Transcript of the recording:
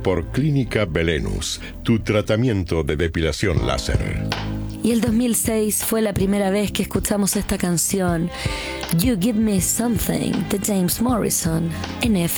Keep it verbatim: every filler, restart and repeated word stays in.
por Clínica Belenus, tu tratamiento de depilación láser. Y el dos mil seis fue la primera vez que escuchamos esta canción, You Give Me Something, de James Morrison, en F